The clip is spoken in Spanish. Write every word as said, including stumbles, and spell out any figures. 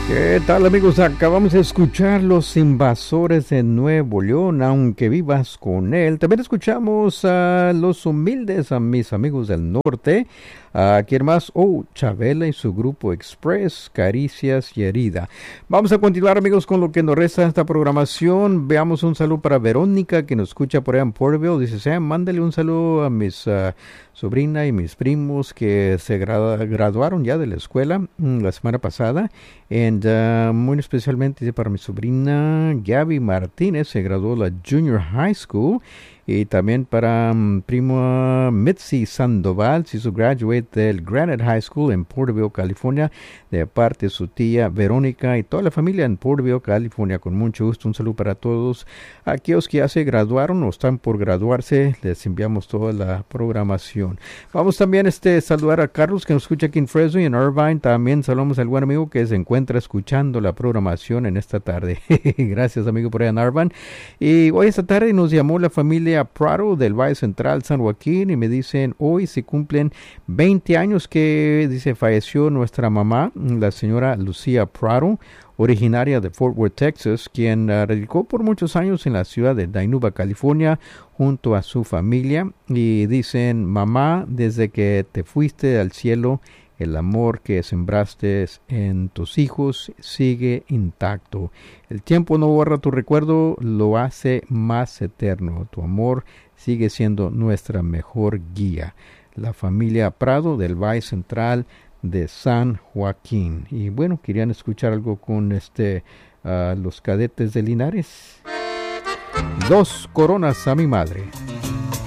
¿Qué tal, amigos? Acabamos de escuchar Los Invasores de Nuevo León, aunque vivas con él. También escuchamos a Los Humildes, a mis amigos del norte. ¿A quién más? Oh, Chabela y su grupo Express, Caricias y Herida. Vamos a continuar, amigos, con lo que nos resta de esta programación. Veamos un saludo para Verónica, que nos escucha por allá en Porterville. Dice, Sam, mándale un saludo a mis uh, sobrina y mis primos que se gradu graduaron ya de la escuela mm, la semana pasada. Y uh, muy especialmente dice, para mi sobrina Gaby Martínez, se graduó de la Junior High School. Y también para um, primo Mitzi Sandoval, si su graduate del Granite High School en Porterville, California, de parte de su tía Verónica y toda la familia en Porterville, California. Con mucho gusto, un saludo para todos aquellos que ya se graduaron o están por graduarse. Les enviamos toda la programación. Vamos también a este, saludar a Carlos, que nos escucha aquí en Fresno y en Irvine. También saludamos al buen amigo que se encuentra escuchando la programación en esta tarde. Gracias, amigo, por allá en Irvine. Y hoy esta tarde nos llamó la familia Prado del Valle Central San Joaquín y me dicen hoy se cumplen veinte años que dice falleció nuestra mamá, la señora Lucía Prado, originaria de Fort Worth, Texas, quien uh, radicó por muchos años en la ciudad de Dinuba, California, junto a su familia. Y dicen, mamá, desde que te fuiste al cielo, el amor que sembraste en tus hijos sigue intacto. El tiempo no borra tu recuerdo, lo hace más eterno. Tu amor sigue siendo nuestra mejor guía. La familia Prado del Valle Central de San Joaquín. Y bueno, querían escuchar algo con este uh, los Cadetes de Linares. Dos coronas a mi madre.